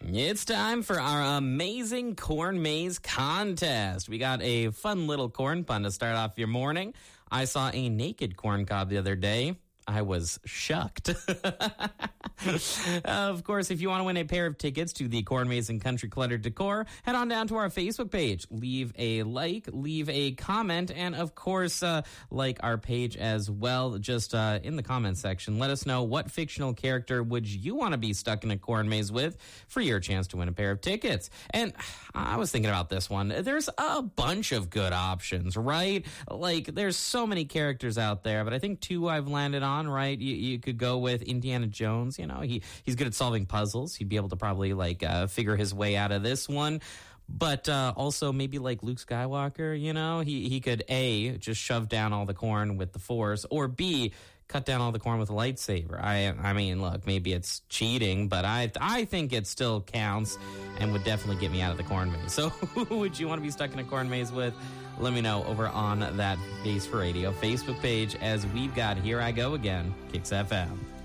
It's time for our amazing corn maze contest. We got a fun little corn pun to start off your morning. I saw a naked corn cob the other day. I was shucked. Of course, if you want to win a pair of tickets to the Corn Maze and Country Clutter Decor, head on down to our Facebook page. Leave a like, leave a comment, and of course, like our page as well. Just in the comment section, let us know what fictional character would you want to be stuck in a corn maze with for your chance to win a pair of tickets. And I was thinking about this one. There's a bunch of good options, right? Like, there's so many characters out there, but I think two I've landed on, right? You could go with Indiana Jones. You know, he's good at solving puzzles. He'd be able to probably figure his way out of this one. But also maybe like Luke Skywalker, you know, he could A, just shove down all the corn with the Force, or B, cut down all the corn with a lightsaber. I mean, look, maybe it's cheating, but I think it still counts and would definitely get me out of the corn maze. So who would you want to be stuck in a corn maze with? Let me know over on that Base for Radio Facebook page, as we've got Here I Go Again, Kicks FM.